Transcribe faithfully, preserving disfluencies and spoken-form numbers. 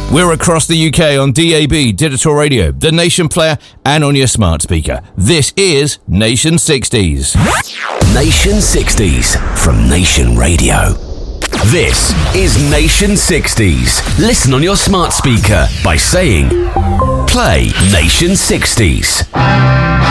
We're across the U K on D A B, digital radio, the Nation player, and on your smart speaker. This is Nation sixties. Nation sixties from Nation Radio. This is Nation sixties. Listen on your smart speaker by saying, play Nation sixties.